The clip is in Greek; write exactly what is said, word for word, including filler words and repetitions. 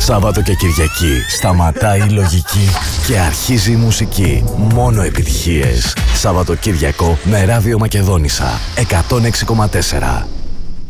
Σάββατο και Κυριακή σταματάει η λογική και αρχίζει η μουσική. Μόνο επιτυχίες. Σάββατο Κυριακό με Ράδιο Μακεδόνισσα εκατόν έξι κόμμα τέσσερα.